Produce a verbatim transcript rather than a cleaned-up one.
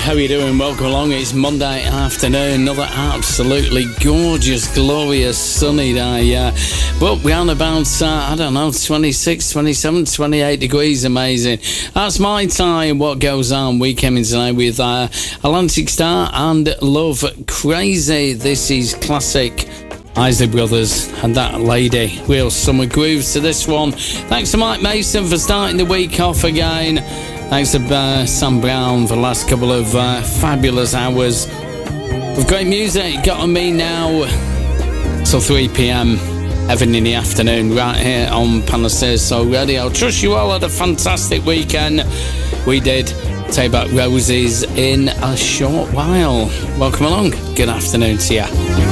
how are you doing? Welcome along. It's Monday afternoon. Another absolutely gorgeous, glorious, sunny day. Uh, but we're on about, uh, I don't know, twenty-six, twenty-seven, twenty-eight degrees. Amazing. That's my time. What goes on? We came in today with uh, Atlantic Star and Love Crazy. This is classic Isley Brothers and That Lady. Real summer grooves to this one. Thanks to Mike Mason for starting the week off again. Thanks to uh, Sam Brown for the last couple of uh, fabulous hours with great music. Got on me now till three p.m. Heaven in the afternoon right here on Panacea Soul Radio. Trust you all had a fantastic weekend. We did. Tell you about Roses in a short while. Welcome along. Good afternoon to you.